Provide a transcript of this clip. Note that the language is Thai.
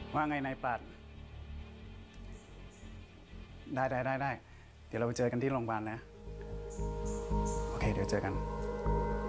ว่าไงนายปราดได้เดี๋ยวเราไปเจอกันที่โรงพยาบาลนะโอเคเดี๋ยวเจอกัน